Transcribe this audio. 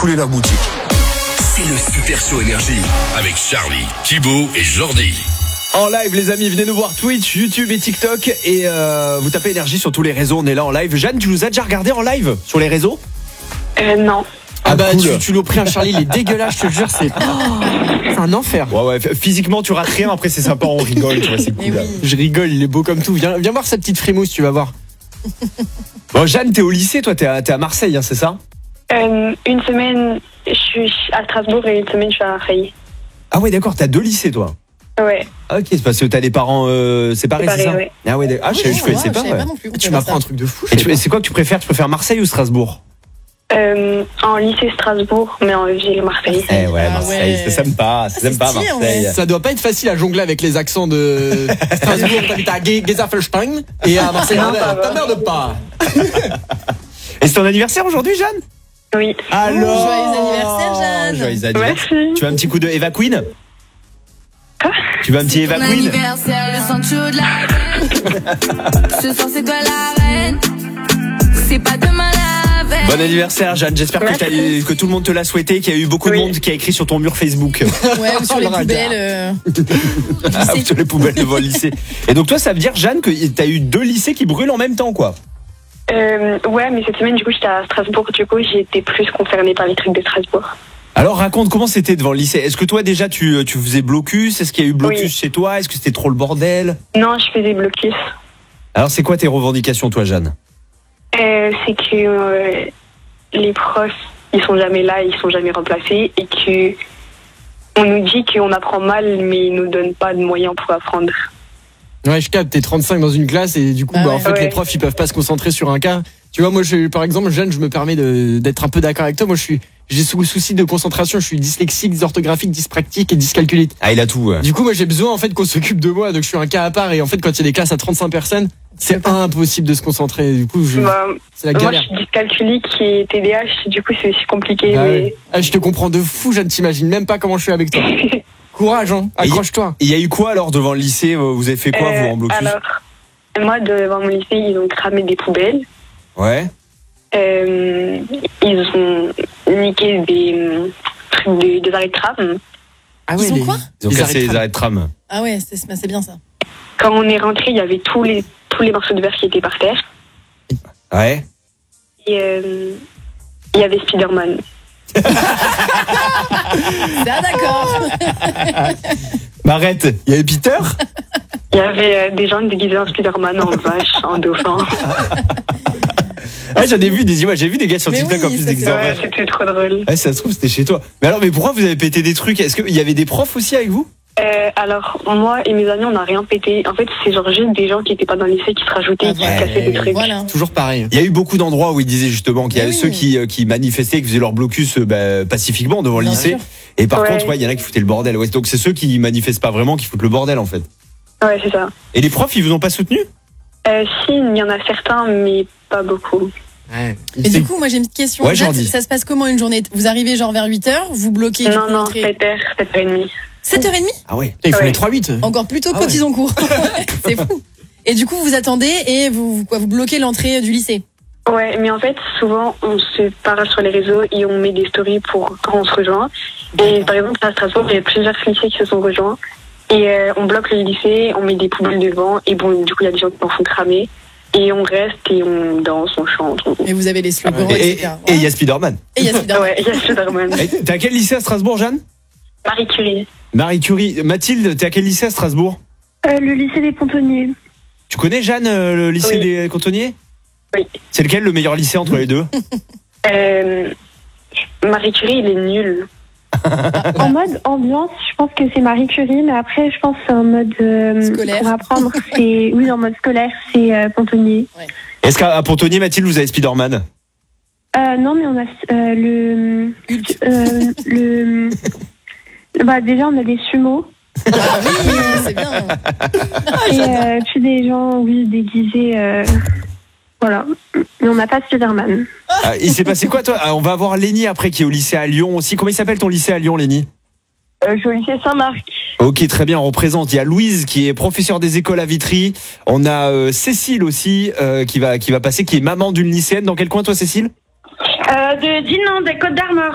couler la boutique. C'est le Super Show Énergie avec Charlie, Thibaut et Jordi. En live les amis, venez nous voir Twitch, YouTube et TikTok et vous tapez énergie sur tous les réseaux, on est là en live. Jeanne, tu nous as déjà regardé en live sur les réseaux ? Non. Ah bah cool. tu l'as pris un Charlie, il est dégueulasse, je te jure, c'est un enfer. Ouais, physiquement tu rates rien, après c'est sympa, on rigole, tu vois, c'est cool. Oui. Je rigole, il est beau comme tout. Viens voir sa petite frimousse, tu vas voir. Bon Jeanne, t'es au lycée, toi t'es à Marseille, hein, c'est ça ? Une semaine, je suis à Strasbourg et une semaine, je suis à Marseille. Ah ouais d'accord, t'as 2 lycées toi. Ouais. Ok, c'est parce que t'as des parents séparés, c'est ça ? Ouais. Ah ouais, je connaissais pas. Ouais. Tu m'apprends un truc de fou. Et c'est quoi que tu préfères ? Tu préfères Marseille ou Strasbourg ? En lycée Strasbourg, mais en ville Marseille. Eh ouais, Marseille, c'est sympa, Marseille. Ça doit pas être facile à jongler avec les accents de Strasbourg. T'habites à Gezafelstein et à Marseille. T'emmerdes pas. Et c'est ton anniversaire aujourd'hui, Jeanne ? Oui. Alors, joyeux anniversaire, Jeanne. Joyeux anniversaire. Merci. Tu veux un petit coup de Eva Queen ? Quoi ? Tu veux un petit Eva Ton Queen ? anniversaire, le sang chaud de la reine. Ce soir, c'est toi la reine. C'est pas demain la veille. Bon anniversaire, Jeanne. J'espère que tout le monde te l'a souhaité, qu'il y a eu beaucoup de monde qui a écrit sur ton mur Facebook. Ouais, ou sur les poubelles. Sur les poubelles devant le lycée. Et donc toi, ça veut dire, Jeanne, que t'as eu 2 lycées qui brûlent en même temps, quoi. Ouais, mais cette semaine, du coup, j'étais à Strasbourg. Du coup, j'ai été plus concernée par les trucs de Strasbourg. Alors raconte, comment c'était devant le lycée ? Est-ce que toi déjà tu faisais blocus ? Est-ce qu'il y a eu blocus chez toi ? Est-ce que c'était trop le bordel ? Non, je faisais blocus. Alors c'est quoi tes revendications, toi, Jeanne ? C'est que les profs, ils sont jamais là, ils sont jamais remplacés, et que on nous dit qu'on apprend mal, mais ils nous donnent pas de moyens pour apprendre. Ouais, je capte, t'es 35 dans une classe et du coup, en fait, les profs, ils peuvent pas se concentrer sur un cas. Tu vois, moi, par exemple, Jeanne, je me permets d'être un peu d'accord avec toi. Moi, j'ai souci de concentration, je suis dyslexique, dysorthographique, dyspraxique et dyscalculite. Ah, il a tout. Ouais. Du coup, moi, j'ai besoin, en fait, qu'on s'occupe de moi. Donc, je suis un cas à part. Et en fait, quand il y a des classes à 35 personnes, c'est impossible de se concentrer. Du coup, c'est la galère. Moi, je suis dyscalculique et TDAH. Du coup, c'est aussi compliqué. Ah, mais... ouais. Ah, je te comprends de fou, Jeanne. T'imagines même pas comment je suis avec toi. Courage, hein. Accroche-toi. Il y a eu quoi alors devant le lycée ? Vous avez fait quoi, vous, en blocus ? Alors, moi, devant mon lycée, ils ont cramé des poubelles. Ouais. Ils ont niqué des arrêts de tram. Ah ouais, Ils ont quoi ? Ils ont cassé les arrêts de tram. Ah ouais, c'est bien ça. Quand on est rentré, il y avait tous les morceaux de verre qui étaient par terre. Ouais. Et il y avait Spider-Man. Ah d'accord. M'arrête, il y avait Peter ? Il y avait des gens déguisés en Spider-Man, en vache, en dauphin. Ah, j'en ai vu des images, j'ai vu des gars sur TikTok en plus déguisés en Ouais, vache. c'était trop drôle. Ouais, ça se trouve, c'était chez toi. Mais pourquoi vous avez pété des trucs ? Est-ce qu'il y avait des profs aussi avec vous ? Alors, moi et mes amis, on n'a rien pété. En fait, c'est genre juste des gens qui n'étaient pas dans le lycée qui se rajoutaient et qui cassaient des trucs. Voilà. Toujours pareil. Il y a eu beaucoup d'endroits où ils disaient justement qu'il y avait ceux qui manifestaient, qui faisaient leur blocus pacifiquement devant le Bien lycée. sûr. Et par contre, il y en a qui foutaient le bordel. Ouais, donc c'est ceux qui manifestent pas vraiment qui foutent le bordel en fait. Ouais, c'est ça. Et les profs, ils vous ont pas soutenu ? Si, il y en a certains, mais pas beaucoup. Ouais. Et du coup, moi j'ai une petite question. Ouais, Jeanne, Jordi. ça se passe comment une journée ? Vous arrivez genre vers 8h, vous bloquez du coup, Non, l'entrée. 7h30. 7h30 ? Ah ouais. Il faut Ouais. les 3-8. Encore plus tôt Ah quand ouais. ils ont cours. C'est fou. Et du coup, vous attendez et vous bloquez l'entrée du lycée. Ouais, mais en fait, souvent, on se parle sur les réseaux et on met des stories pour quand on se rejoint. Et par exemple, à Strasbourg, il y a plusieurs lycées qui se sont rejoints. Et on bloque le lycée, on met des poubelles devant. Et bon, du coup, il y a des gens qui en font cramer. Et on reste et on danse, on chante. Et vous avez les slogans, Et etc. il y a Spider-Man. Et il y a Spider-Man. Ouais, il y a Spider-Man. Et t'es à quel lycée à Strasbourg, Jeanne ? Marie Curie. Marie Curie. Mathilde, t'es à quel lycée à Strasbourg ? Le lycée des Pontonniers. Tu connais, Jeanne, le lycée des Cantonniers ? Oui. C'est lequel le meilleur lycée entre les deux ? Marie Curie, il est nul. En mode ambiance, je pense que c'est Marie Curie, mais après, je pense que c'est en mode Scolaire. pour apprendre. Oui, en mode scolaire, c'est Pontonnier. Est-ce qu'à Pontonnier, Mathilde, vous avez Spider-Man ? Non, mais on a déjà, on a des sumos. Ah oui, c'est bien. Et puis des gens, déguisés. Voilà. Mais on n'a pas Spider-Man. Il s'est passé quoi, toi ? On va avoir Lénie après qui est au lycée à Lyon aussi. Comment il s'appelle ton lycée à Lyon, Lénie ? Je suis au lycée Saint-Marc. Ok, très bien, on représente. Il y a Louise qui est professeure des écoles à Vitry. On a Cécile aussi qui va passer, qui est maman d'une lycéenne. Dans quel coin, toi, Cécile ? De Dinan, des Côtes d'Armor.